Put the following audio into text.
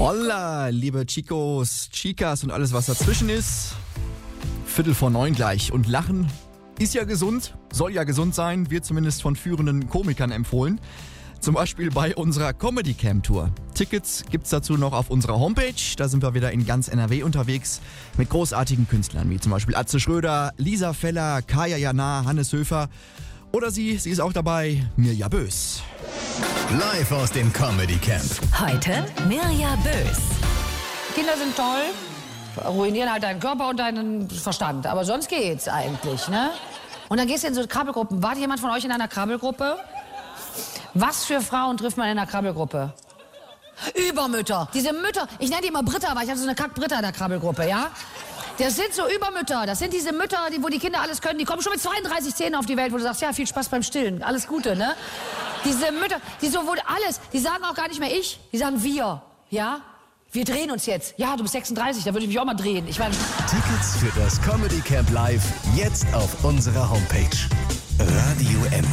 Holla, liebe Chicos, Chicas und alles, was dazwischen ist. 8:45 gleich. Und Lachen ist ja gesund, soll ja gesund sein, wird zumindest von führenden Komikern empfohlen. Zum Beispiel bei unserer Comedy Camp Tour. Tickets gibt's dazu noch auf unserer Homepage. Da sind wir wieder in ganz NRW unterwegs mit großartigen Künstlern, wie zum Beispiel Atze Schröder, Lisa Feller, Kaya Jana, Hannes Höfer. Oder sie ist auch dabei, Mirja Bös. Live aus dem Comedy Camp. Heute Mirja Bös. Kinder sind toll, ruinieren halt deinen Körper und deinen Verstand. Aber sonst geht's eigentlich, ne? Und dann gehst du in so Krabbelgruppen. War jemand von euch in einer Krabbelgruppe? Was für Frauen trifft man in einer Krabbelgruppe? Übermütter. Diese Mütter, ich nenne die immer Britta, weil ich habe so eine Kack-Britta in der Krabbelgruppe, ja? Das sind so Übermütter. Das sind diese Mütter, wo die Kinder alles können. Die kommen schon mit 32 Zähnen auf die Welt, wo du sagst, ja, viel Spaß beim Stillen. Alles Gute, ne? Diese Mütter, die so wohl alles, die sagen auch gar nicht mehr ich, die sagen wir, ja? Wir drehen uns jetzt. Ja, du bist 36, da würde ich mich auch mal drehen. Ich meine, Tickets für das Comedy Camp Live jetzt auf unserer Homepage. Radio M.